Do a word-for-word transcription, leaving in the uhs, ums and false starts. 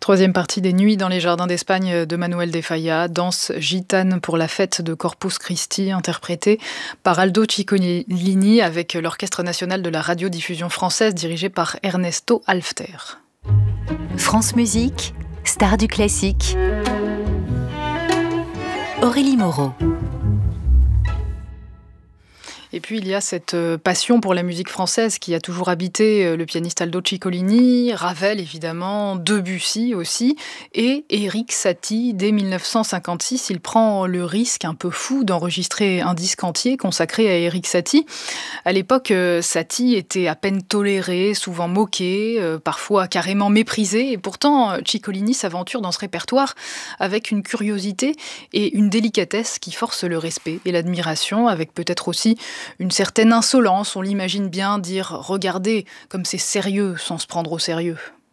Troisième partie des Nuits dans les jardins d'Espagne de Manuel de Falla, danse gitane pour la fête de Corpus Christi, interprétée par Aldo Ciccolini avec l'Orchestre national de la radiodiffusion française dirigé par Ernesto Halffter. France Musique, star du classique, Aurélie Moreau. Et puis il y a cette passion pour la musique française qui a toujours habité le pianiste Aldo Ciccolini, Ravel évidemment, Debussy aussi, et Erik Satie. Dès dix-neuf cent cinquante-six, il prend le risque un peu fou d'enregistrer un disque entier consacré à Erik Satie. À l'époque, Satie était à peine toléré, souvent moqué, parfois carrément méprisé, et pourtant Ciccolini s'aventure dans ce répertoire avec une curiosité et une délicatesse qui forcent le respect et l'admiration, avec peut-être aussi une certaine insolence. On l'imagine bien dire « regardez comme c'est sérieux » sans se prendre au sérieux.